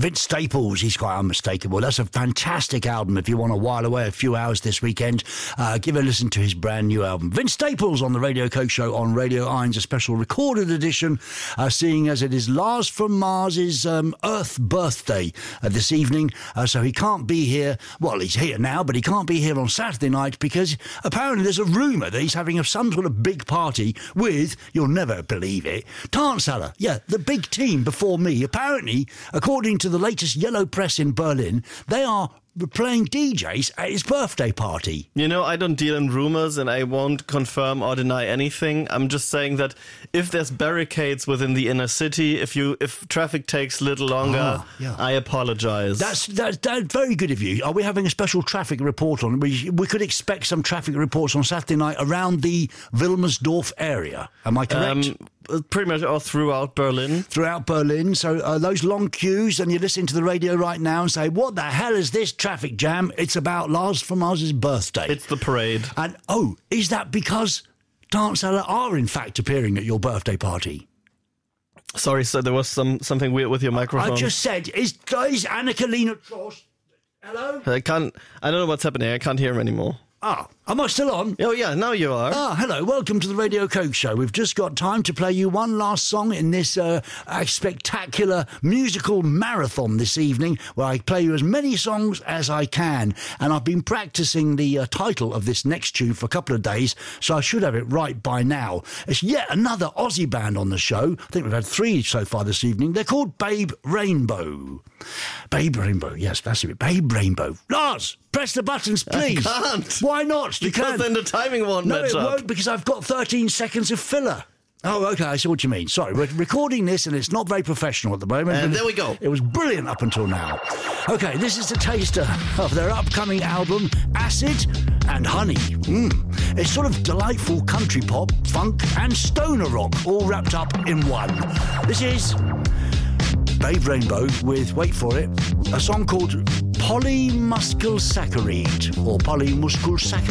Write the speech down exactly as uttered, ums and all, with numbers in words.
Vince Staples, he's quite unmistakable. That's a fantastic album. If you want to while away a few hours this weekend, uh, give a listen to his brand new album. Vince Staples on the Radio Coke Show on Radio Irons, a special recorded edition, uh, seeing as it is Lars from Mars's um, Earth birthday uh, this evening. Uh, so he can't be here. Well, he's here now, but he can't be here on Saturday night because apparently there's a rumour that he's having some sort of big party with, you'll never believe it, Tarnsaller. Yeah, the big team before me. Apparently, according to the latest yellow press in Berlin, they are playing D Js at his birthday party. You know, I don't deal in rumors and I won't confirm or deny anything. I'm just saying that if there's barricades within the inner city, if you if traffic takes a little longer, ah, yeah. I apologize. That's, that's that's very good of you. Are we having a special traffic report on? We we could expect some traffic reports on Saturday night around the Wilmersdorf area. Am I correct? Um, Pretty much all throughout Berlin. Throughout Berlin. So uh, those long queues, and you're listening to the radio right now and say, what the hell is this traffic jam? It's about Lars von Mars's birthday. It's the parade. And, oh, is that because Tarnsaller are, in fact, appearing at your birthday party? Sorry, so there was some something weird with your microphone. I just said, is, is Annika-Lena Trost... Hello? I can't... I don't know what's happening. I can't hear him anymore. Ah, am I still on? Oh, yeah, now you are. Ah, hello, welcome to the Radio Coke Show. We've just got time to play you one last song in this uh, uh, spectacular musical marathon this evening, where I play you as many songs as I can. And I've been practicing the uh, title of this next tune for a couple of days, so I should have it right by now. It's yet another Aussie band on the show. I think we've had three so far this evening. They're called Babe Rainbow. Babe Rainbow, yes, that's it. Babe Rainbow. Lars, press the buttons, please. I can't. Why not? You because can. Then the timing won't no, match it up. won't, because I've got thirteen seconds of filler. Oh, OK, I see what you mean. Sorry, we're recording this and it's not very professional at the moment. And there we go. It was brilliant up until now. OK, this is a taster of their upcoming album, Acid and Honey. Mm. It's sort of delightful country pop, funk and stoner rock all wrapped up in one. This is Babe Rainbow with, wait for it, a song called Polymuscle Saccharide or Polymuscle Saccharide.